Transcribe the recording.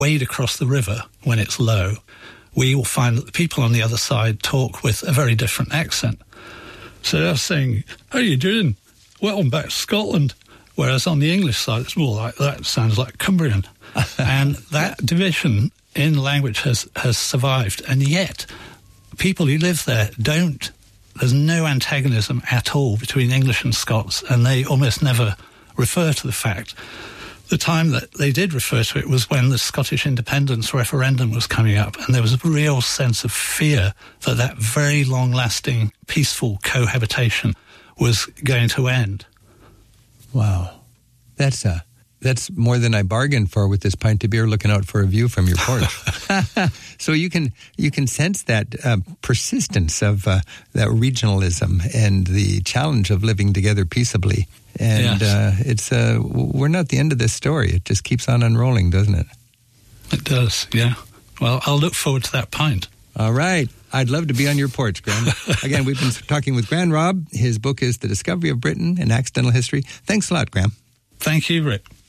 wade across the river when it's low, we will find that the people on the other side talk with a very different accent. So they're saying, how are you doing? Welcome back to Scotland. Whereas on the English side, it's more like, that sounds like Cumbrian. And that division in language has survived. And yet, people who live there there's no antagonism at all between English and Scots, and they almost never refer to the fact. The time that they did refer to it was when the Scottish independence referendum was coming up, and there was a real sense of fear that very long-lasting, peaceful cohabitation was going to end. Wow. That's more than I bargained for with this pint of beer looking out for a view from your porch. So you can sense that persistence of that regionalism and the challenge of living together peaceably. And yes. We're not at the end of this story. It just keeps on unrolling, doesn't it? It does, yeah. Well, I'll look forward to that pint. All right. I'd love to be on your porch, Gran. Again, we've been talking with Gran Robb. His book is The Discovery of Britain, An Accidental History. Thanks a lot, Gran. Thank you, Rick.